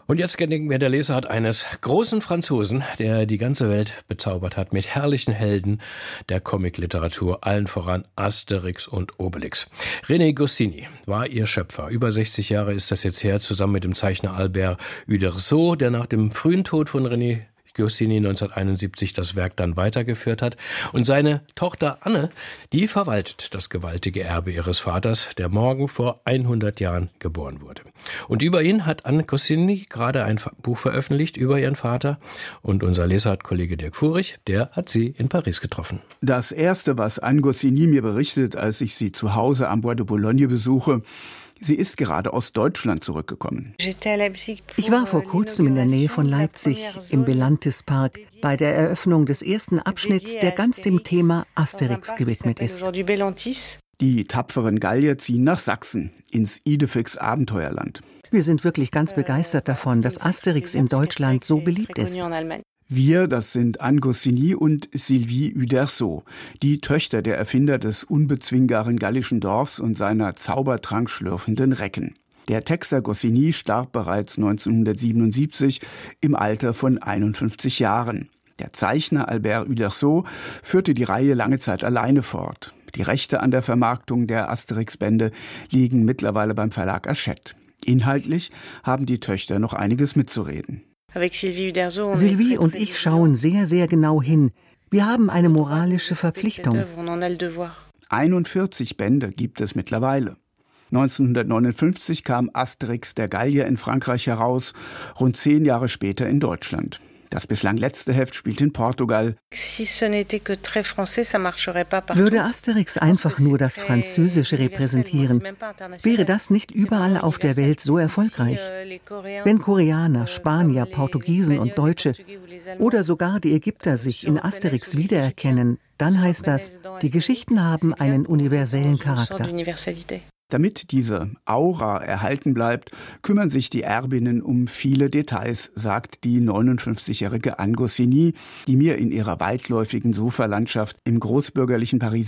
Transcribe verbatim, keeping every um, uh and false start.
Und jetzt gedenken wir der Lesart eines großen Franzosen, der die ganze Welt bezaubert hat mit herrlichen Helden der Comicliteratur, allen voran Asterix und Obelix. René Goscinny war ihr Schöpfer. Über sechzig Jahre ist das jetzt her, zusammen mit dem Zeichner Albert Uderzo, der nach dem frühen Tod von René Goscinny neunzehnhunderteinundsiebzig das Werk dann weitergeführt hat. Und seine Tochter Anne, die verwaltet das gewaltige Erbe ihres Vaters, der morgen vor hundert Jahren geboren wurde. Und über ihn hat Anne Goscinny gerade ein Buch veröffentlicht über ihren Vater. Und unser Lesart-Kollege Dirk Furich, der hat sie in Paris getroffen. Das Erste, was Anne Goscinny mir berichtet, als ich sie zu Hause am Bois de Boulogne besuche: Sie ist gerade aus Deutschland zurückgekommen. Ich war vor kurzem in der Nähe von Leipzig im Belantis Park bei der Eröffnung des ersten Abschnitts, der ganz dem Thema Asterix gewidmet ist. Die tapferen Gallier ziehen nach Sachsen, ins Idefix Abenteuerland. Wir sind wirklich ganz begeistert davon, dass Asterix in Deutschland so beliebt ist. Wir, das sind Anne Goscinny und Sylvie Uderzo, die Töchter der Erfinder des unbezwingbaren gallischen Dorfs und seiner zaubertrankschlürfenden Recken. Der Texter Goscinny starb bereits neunzehnhundertsiebenundsiebzig im Alter von einundfünfzig Jahren. Der Zeichner Albert Uderzo führte die Reihe lange Zeit alleine fort. Die Rechte an der Vermarktung der Asterix-Bände liegen mittlerweile beim Verlag Hachette. Inhaltlich haben die Töchter noch einiges mitzureden. Sylvie und ich schauen sehr, sehr genau hin. Wir haben eine moralische Verpflichtung. einundvierzig Bände gibt es mittlerweile. neunzehnhundertneunundfünfzig kam Asterix der Gallier in Frankreich heraus, rund zehn Jahre später in Deutschland. Das bislang letzte Heft spielt in Portugal. Würde Asterix einfach nur das Französische repräsentieren, wäre das nicht überall auf der Welt so erfolgreich. Wenn Koreaner, Spanier, Portugiesen und Deutsche oder sogar die Ägypter sich in Asterix wiedererkennen, dann heißt das, die Geschichten haben einen universellen Charakter. Damit diese Aura erhalten bleibt, kümmern sich die Erbinnen um viele Details, sagt die neunundfünfzigjährige Anne Goscinny, die mir in ihrer weitläufigen Sofalandschaft im großbürgerlichen Paris